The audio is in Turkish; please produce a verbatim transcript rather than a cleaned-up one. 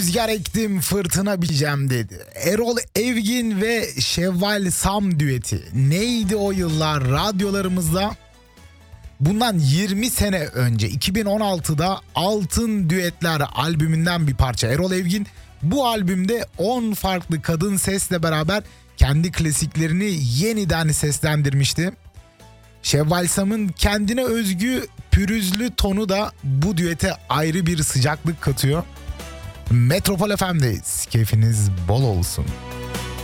Rüzgar ektim fırtına bileceğim dedi. Erol Evgin ve Şevval Sam düeti. Neydi o yıllar radyolarımızda? Bundan yirmi sene önce iki bin on altıda Altın Düetler albümünden bir parça. Erol Evgin bu albümde on farklı kadın sesle beraber kendi klasiklerini yeniden seslendirmişti. Şevval Sam'ın kendine özgü pürüzlü tonu da bu düete ayrı bir sıcaklık katıyor. Metropol F M'deyiz. Keyfiniz bol olsun.